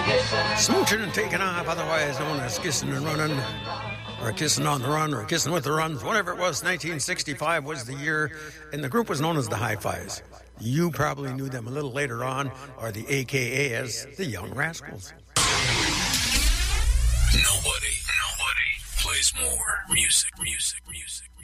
Smooching and taking off, otherwise known as kissing and running, or kissing on the run, or kissing with the runs, whatever it was. 1965 was the year, and the group was known as the Hi-Fis. You probably knew them a little later on, or the AKA as the Young Rascals. Nobody plays more music.